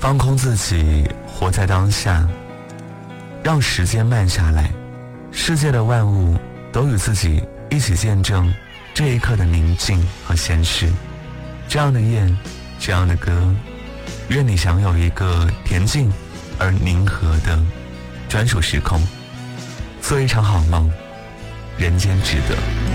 放空自己，活在当下，让时间慢下来，世界的万物都与自己一起见证这一刻的宁静和闲适。这样的夜，这样的歌，愿你享有一个恬静而宁和的专属时空，做一场好梦，人间值得。